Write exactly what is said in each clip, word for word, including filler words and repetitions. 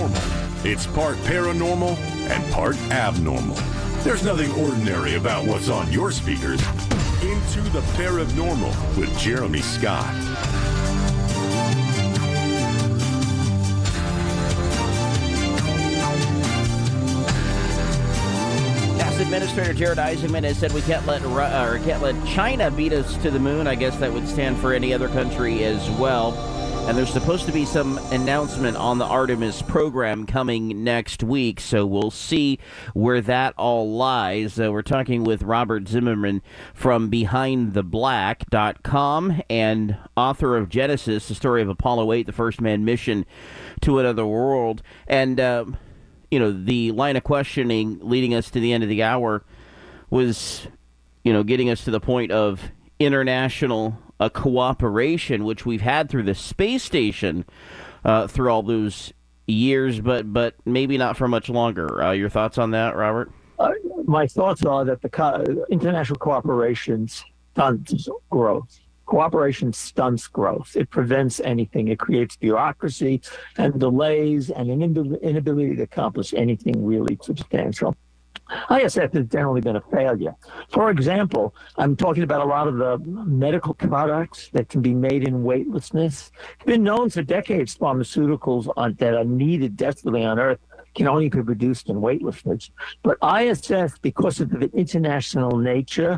normal. It's part paranormal and part abnormal. There's nothing ordinary about what's on your speakers. Into the Paranormal with Jeremy Scott. Administrator Jared Isaacman has said we can't let or can't let China beat us to the moon. I guess that would stand for any other country as well. And there's supposed to be some announcement on the Artemis program coming next week, so we'll see where that all lies. Uh, we're talking with Robert Zimmerman from behind the black dot com and author of Genesis, the story of Apollo eight, the first manned mission to another world. And uh, you know, the line of questioning leading us to the end of the hour was, you know, getting us to the point of international uh, cooperation, which we've had through the space station uh, through all those years, but but maybe not for much longer. Uh, your thoughts on that, Robert? Uh, my thoughts are that the co- international cooperation stunts growth. Cooperation stunts growth. It prevents anything. It creates bureaucracy and delays and an inability to accomplish anything really substantial. I S F has generally been a failure. For example, I'm talking about a lot of the medical products that can be made in weightlessness. It's been known for decades pharmaceuticals on, that are needed desperately on Earth can only be produced in weightlessness. But I S F, because of the international nature,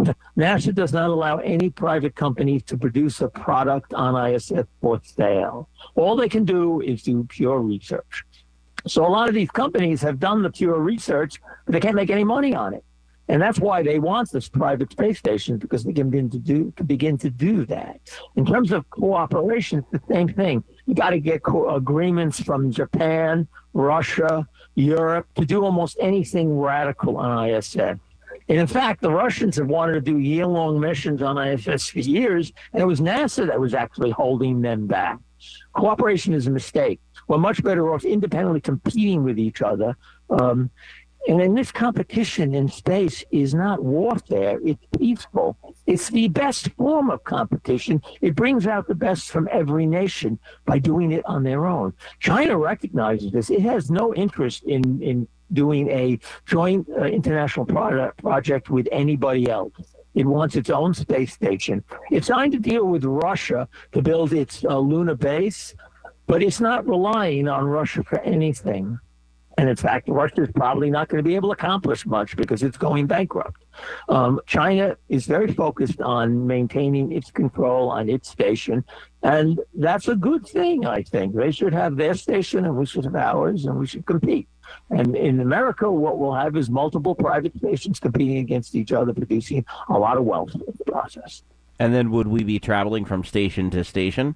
NASA does not allow any private companies to produce a product on I S F for sale. All they can do is do pure research. So a lot of these companies have done the pure research, but they can't make any money on it. And that's why they want this private space station, because they can begin to do to begin to do that. In terms of cooperation, it's the same thing. You got to get co- agreements from Japan, Russia, Europe to do almost anything radical on I S F. And in fact, the Russians have wanted to do year-long missions on I S S for years, and it was NASA that was actually holding them back. Cooperation is a mistake. We're much better off independently competing with each other. Um, and in this competition in space is not warfare, it's peaceful. It's the best form of competition. It brings out the best from every nation by doing it on their own. China recognizes this. It has no interest in, in doing a joint uh, international product, project with anybody else. It wants its own space station. It's trying to deal with Russia to build its uh, lunar base, but it's not relying on Russia for anything. And in fact, Russia is probably not going to be able to accomplish much because it's going bankrupt. Um, China is very focused on maintaining its control on its station. And that's a good thing, I think. They should have their station and we should have ours and we should compete. And in America, what we'll have is multiple private stations competing against each other, producing a lot of wealth in the process. And then would we be traveling from station to station?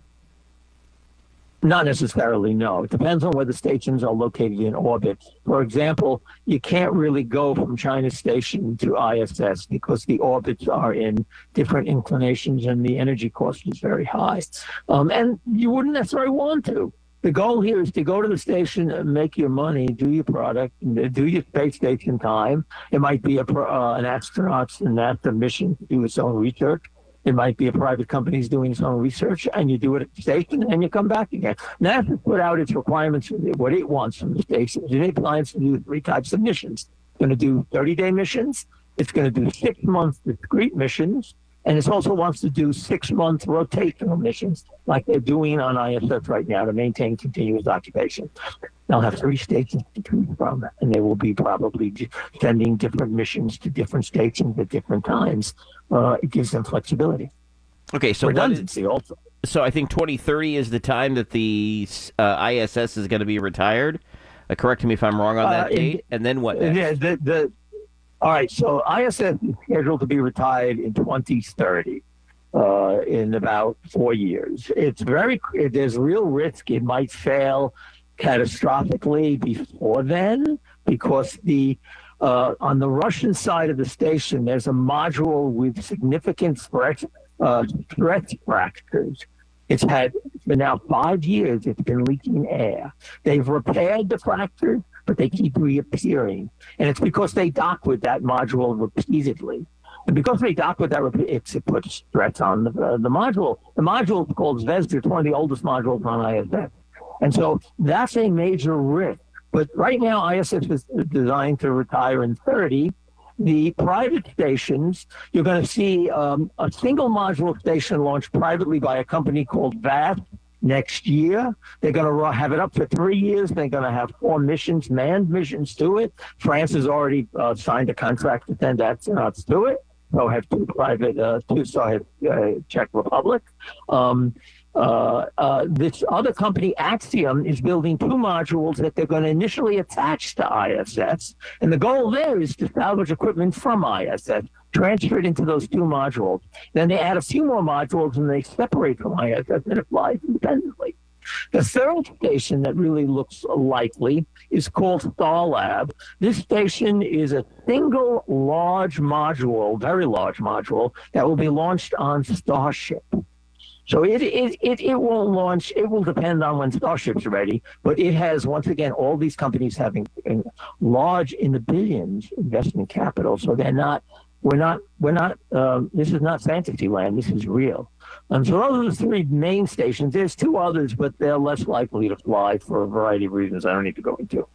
Not necessarily, no. It depends on where the stations are located in orbit. For example, you can't really go from China Station to I S S because the orbits are in different inclinations and the energy cost is very high. Um, and you wouldn't necessarily want to. The goal here is to go to the station and make your money, do your product, do your space station time. It might be a, uh, an astronaut's NASA mission to do its own research. It might be a private company's doing its own research, and you do it at the station, and you come back again. NASA put out its requirements for what it wants from the station. It plans to do three types of missions. It's going to do thirty-day missions. It's going to do six-month discrete missions. And it also wants to do six-month rotational missions like they're doing on I S S right now to maintain continuous occupation. They'll have three stations to choose from, and they will be probably sending different missions to different stations at different times. Uh, it gives them flexibility. Okay, so redundancy is, also. So I think twenty thirty is the time that the uh, I S S is going to be retired. Uh, correct me if I'm wrong on that uh, date. And then what next? Yeah, the, the, all right, so I S S is scheduled to be retired in twenty thirty. Uh, in about four years. It's very, there's real risk it might fail catastrophically before then, because the uh, on the Russian side of the station, there's a module with significant threat, uh, threat fractures. It's had, for now five years, it's been leaking air. They've repaired the fractures, but they keep reappearing. And it's because they dock with that module repeatedly. And because they dock with that, it's, it puts threats on the, uh, the module. The module is called Zvezda. It's one of the oldest modules on I S S. And so that's a major risk. But right now, I S S is designed to retire in thirty. The private stations, you're going to see um, a single module station launched privately by a company called VAST next year. They're going to have it up for three years. They're going to have four missions, manned missions to it. France has already uh, signed a contract to send astronauts to it. So have two private, uh, two, so have uh, Czech Republic. Um, Uh, uh, this other company, Axiom, is building two modules that they're going to initially attach to I S S. And the goal there is to salvage equipment from I S S, transfer it into those two modules. Then they add a few more modules and they separate from I S S and it flies independently. The third station that really looks likely is called Starlab. This station is a single large module, very large module, that will be launched on Starship. So it, it it it will launch. It will depend on when Starship's ready. But it has, once again, all these companies having large, in the billions, investment capital. So they're not. We're not. We're not. Um, this is not fantasy land. This is real. And so those are the three main stations. There's two others, but they're less likely to fly for a variety of reasons I don't need to go into.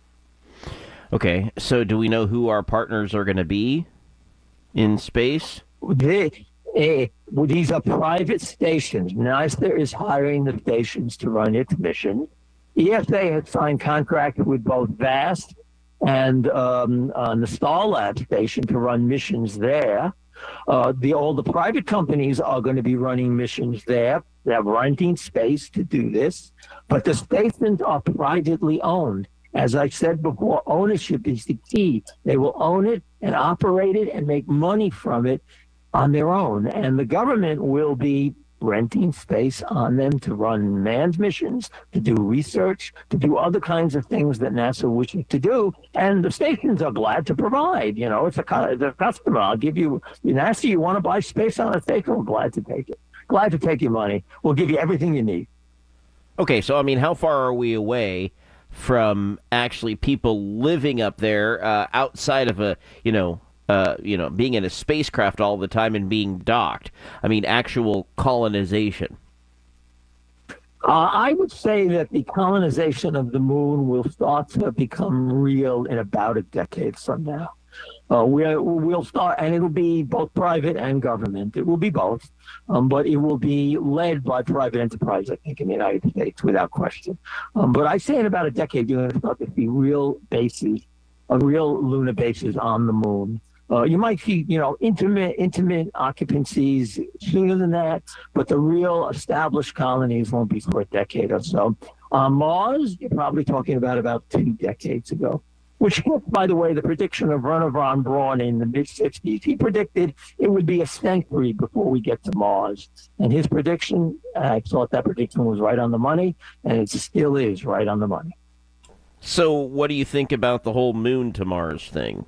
Okay. So do we know who our partners are going to be in space? They, A, well, these are private stations. NICER is hiring the stations to run its mission. E S A has signed contracts with both VAST and um, uh, the Starlab station to run missions there. Uh, the all the private companies are going to be running missions there. They're renting space to do this, but the stations are privately owned. As I said before, ownership is the key. They will own it and operate it and make money from it on their own. And the government will be renting space on them to run manned missions, to do research, to do other kinds of things that NASA wishes to do. And the stations are glad to provide. You know, it's a, it's a customer. I'll give you, NASA, you want to buy space on a station? I'm glad to take it. Glad to take your money. We'll give you everything you need. Okay, so, I mean, how far are we away from actually people living up there uh, outside of a, you know, Uh, you know, being in a spacecraft all the time and being docked? I mean, actual colonization. Uh, I would say that the colonization of the moon will start to become real in about a decade from now. Uh, we're, we'll start, and it'll be both private and government. It will be both, um, but it will be led by private enterprise, I think, in the United States, without question. Um, but I say in about a decade, you're going to start to see real bases, uh, real lunar bases on the moon. Uh, you might see, you know, intimate, intimate occupancies sooner than that, but the real established colonies won't be for a decade or so. On Mars, you're probably talking about about two decades ago, which, by the way, the prediction of Wernher von Braun in the mid sixties, he predicted it would be a century before we get to Mars. And his prediction, I thought that prediction was right on the money, and it still is right on the money. So what do you think about the whole moon to Mars thing?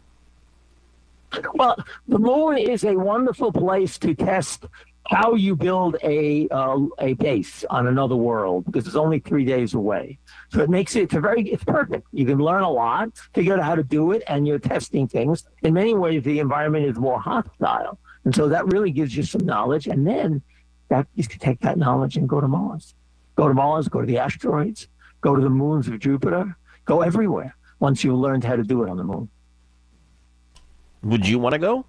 Well, the moon is a wonderful place to test how you build a uh, a base on another world, because it's only three days away. So it makes it, it's a very, it's perfect. You can learn a lot, figure out how to do it, and you're testing things. In many ways, the environment is more hostile. And so that really gives you some knowledge. And then that you can take that knowledge and go to Mars. Go to Mars, go to the asteroids, go to the moons of Jupiter, go everywhere once you've learned how to do it on the moon. Would you want to go?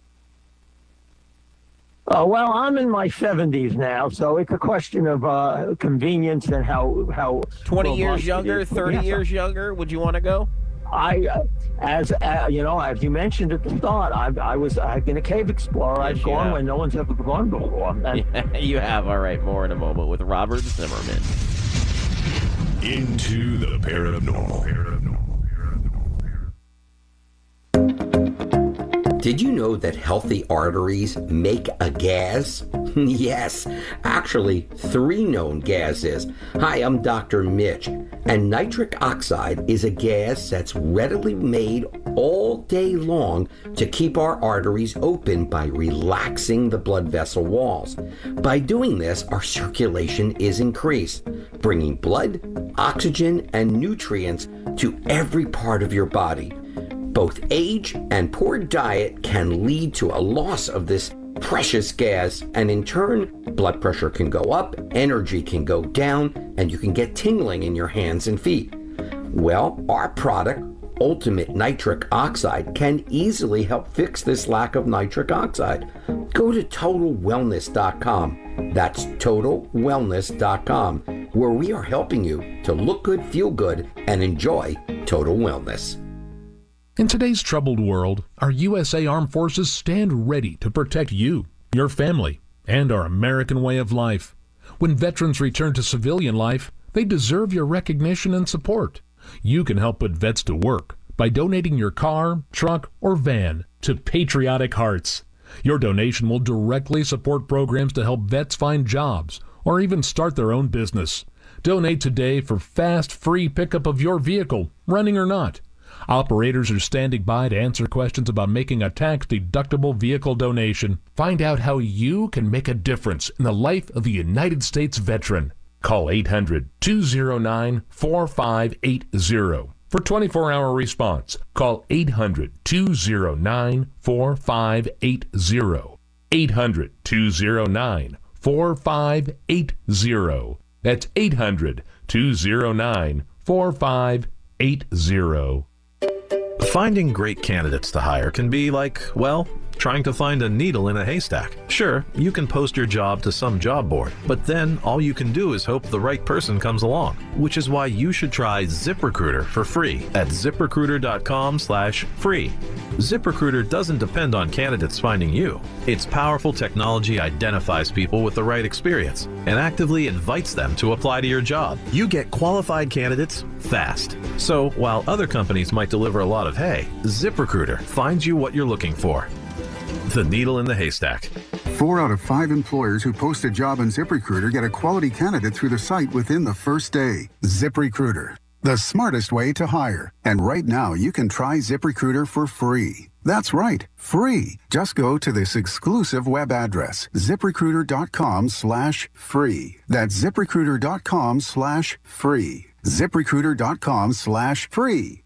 Uh, well, I'm in my seventies now, so it's a question of uh, convenience and how how. Twenty years younger, thirty yes, years younger. Would you want to go? I, uh, as uh, you know, as you mentioned at the start, I've I was I've been a cave explorer. Yes, I've gone where no one's ever gone before. And yeah, you have. All right, more in a moment with Robert Zimmerman. Into the paranormal. paranormal. Did you know that healthy arteries make a gas? Yes, actually, three known gases. Hi, I'm Doctor Mitch, and nitric oxide is a gas that's readily made all day long to keep our arteries open by relaxing the blood vessel walls. By doing this, our circulation is increased, bringing blood, oxygen, and nutrients to every part of your body. Both age and poor diet can lead to a loss of this precious gas, and in turn, blood pressure can go up, energy can go down, and you can get tingling in your hands and feet. Well, our product, Ultimate Nitric Oxide, can easily help fix this lack of nitric oxide. Go to total wellness dot com. That's total wellness dot com, where we are helping you to look good, feel good, and enjoy total wellness. In today's troubled world, our U S A Armed Forces stand ready to protect you, your family, and our American way of life. When veterans return to civilian life, they deserve your recognition and support. You can help put vets to work by donating your car, truck, or van to Patriotic Hearts. Your donation will directly support programs to help vets find jobs or even start their own business. Donate today for fast, free pickup of your vehicle, running or not. Operators are standing by to answer questions about making a tax-deductible vehicle donation. Find out how you can make a difference in the life of a United States veteran. Call eight hundred, two oh nine, four five eight oh for twenty-four hour response. Call eight hundred, two oh nine, four five eight oh. eight hundred, two oh nine, four five eight oh. That's eight hundred, two oh nine, four five eight oh. Finding great candidates to hire can be like, well, trying to find a needle in a haystack. Sure, you can post your job to some job board, but then all you can do is hope the right person comes along, which is why you should try ZipRecruiter for free at ziprecruiter dot com slash free. ZipRecruiter doesn't depend on candidates finding you. Its powerful technology identifies people with the right experience and actively invites them to apply to your job. You get qualified candidates fast. So while other companies might deliver a lot of hay, ZipRecruiter finds you what you're looking for. The needle in the haystack. Four out of five employers who post a job on ZipRecruiter get a quality candidate through the site within the first day. ZipRecruiter, the smartest way to hire. And right now, you can try ZipRecruiter for free. That's right, free. Just go to this exclusive web address, ziprecruiter dot com slash free. That's ziprecruiter dot com slash free. ziprecruiter dot com slash free.